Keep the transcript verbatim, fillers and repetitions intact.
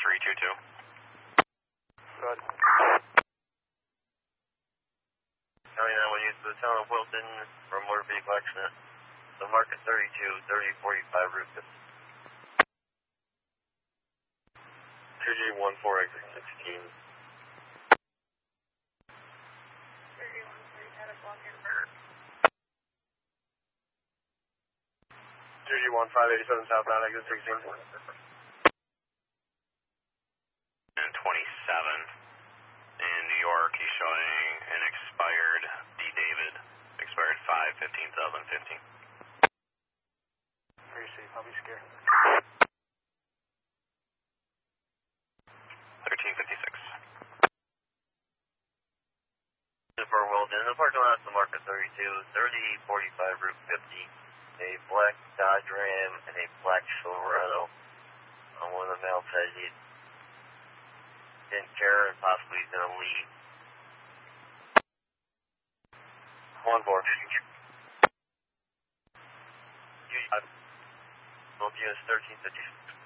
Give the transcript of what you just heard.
three two two. Good. County nine one, use the town of Wilton for a motor vehicle accident. So market thirty-two, thirty forty-five route fifty. two G one four exit sixteen. two G one five eighty-seven southbound exit sixteen. And twenty-seven in New York, he's showing an expired D. David, expired five fifteen thousand fifteen. Very safe, I'll be scared. thirteen fifty-six. For Wilton, in the parking lot of the market thirty-two, thirty forty-five route fifty. A black Dodge Ram and a black Silverado. Um, one of the males said he didn't care and possibly he's going to leave. One board. Both units thirteen fifty.